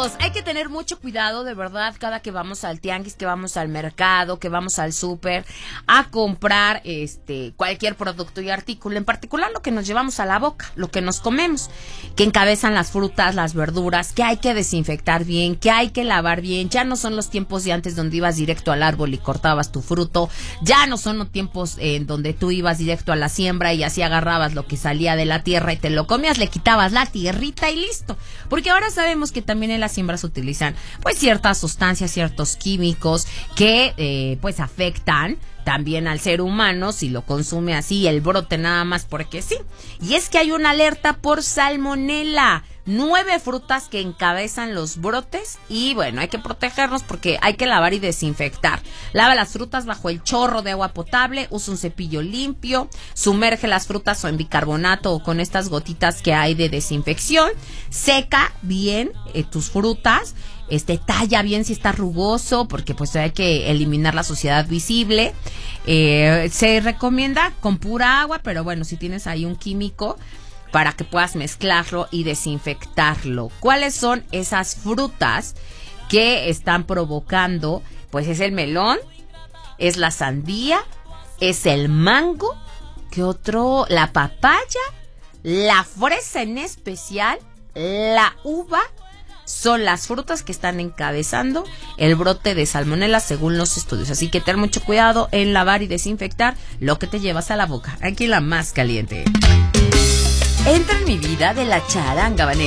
amigos, hay que tener mucho cuidado, de verdad, cada que vamos al tianguis, que vamos al mercado, que vamos al súper a comprar cualquier producto y artículo, en particular lo que nos llevamos a la boca, lo que nos comemos, que encabezan las frutas, las verduras, que hay que desinfectar bien, que hay que lavar bien. Ya no son los tiempos de antes donde ibas directo al árbol y cortabas tu fruto, ya no son los tiempos en donde tú ibas directo a la siembra y así agarrabas lo que salía de la tierra y te lo comías, le quitabas la tierrita y listo, porque ahora sabemos que también en las siembras se utilizan pues ciertas sustancias, ciertos químicos que pues afectan también al ser humano si lo consume así, el brote nada más porque sí. Y es que hay una alerta por salmonela. 9 frutas que encabezan los brotes y bueno, hay que protegernos porque hay que lavar y desinfectar. Lava las frutas bajo el chorro de agua potable, usa un cepillo limpio, sumerge las frutas o en bicarbonato o con estas gotitas que hay de desinfección, seca bien tus frutas, talla bien si está rugoso porque pues hay que eliminar la suciedad visible. Se recomienda con pura agua, pero bueno, si tienes ahí un químico para que puedas mezclarlo y desinfectarlo. ¿Cuáles son esas frutas que están provocando? Pues es el melón, es la sandía, es el mango, ¿qué otro? La papaya, la fresa en especial, la uva. Son las frutas que están encabezando el brote de salmonela según los estudios. Así que ten mucho cuidado en lavar y desinfectar lo que te llevas a la boca. Aquí la más caliente. Entra en mi vida de la charanga banera.